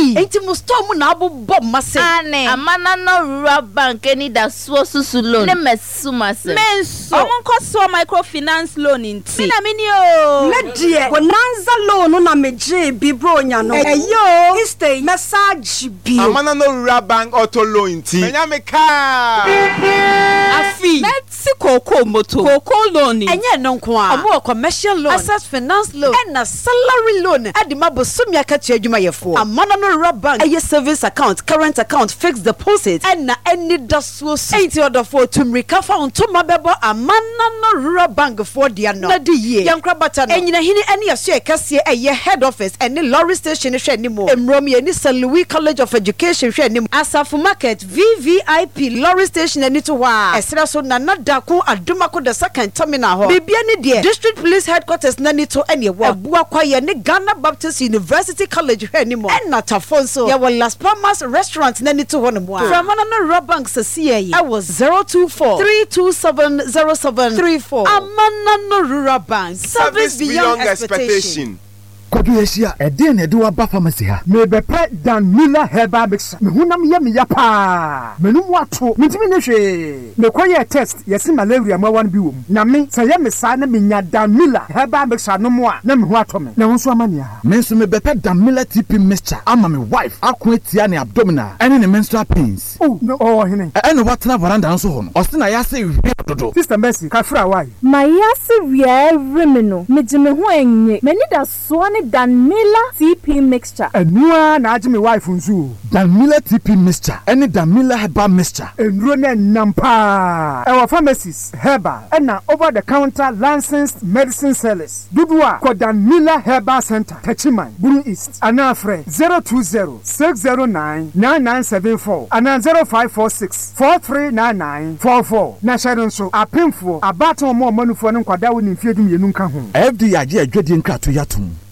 Hey, enti mo store mu na abobom mase. Ane, amana no rural bank any da so susu loan. Ne mesuma se. Menso. Omonko so microfinance loan inti. Mina mini o. Me die, bonanza loan na meje bibro nya no. Eyo, Stay message bi. Amana no rural bank auto loan inti. Menya me ka. Afi. Let's Coco moto. Coco loan. enye no nko a. Omo commercial loan, access finance loan, and na salary loan. Adima bosumi akachi adwuma yefo. Amana no rural bank eye savings account, current account, fixed deposit, and na any daso so. Enti order for tumrika fa ontoma bebo Amana no rural bank for dia no. Na di ye. Yankra bata no. Enyina hini ene yaso ekase eye head office ene lorry station hwe ni mo. Emrom ye ni St. Louis College of Education hwe ni mo. Asafu Market VVIP lorry station ene to wa. Esra so na nadako adumako the second terminal ho. Bibia ni de district police headquarters na ni to ene wo. Abua kwa ye ni Ghana Baptist University College hwe ni mo. En na tafonso. Ya wa Las Palmas restaurant na ni to ho no mo. From Amana rural bank sasiye. I was 024-327-0734. Amana no rural bank. Service beyond expectation. Kodu Asia, ede na edu aba pharmacy ha. Me be pre Dan Miller herbal mixture. Me hunam ye me ya pa. Menum wato. Mitimi ne hwe. Me koye test, yesi malaria ma wan bi wom. Na me se ye me sa na me nya Dan Miller herbal mixture no mo a na me ho ato me. Na ho so amane ha. Me so me be pre Dan Miller TP mixture ama me wife akwetia ne abdominal ene ne menstrual pains. Oh, no hene. Ene watena veranda nso ho no. Osi na ya se wi dodo. Sister Mercy, ka fra why? My yasi wi remino. Me jime ho enye. Me ni da so Dan Miller TP mixture. Enua na aje me wife nzu. Dan Miller TP mixture. Any Dan Miller herbal mixture. Enro na nampa. Our pharmacies herbal and over the counter licensed medicine sellers. Dudua ko Dan Miller Herbal Center. Techiman, Buru East. Anafre 020-609-9974 and 0546-439944. Na sharon so apemfo abaton mo manufo no kwada woni mfiedum yenu nka ho. FD aje adwedi nkrato yatum.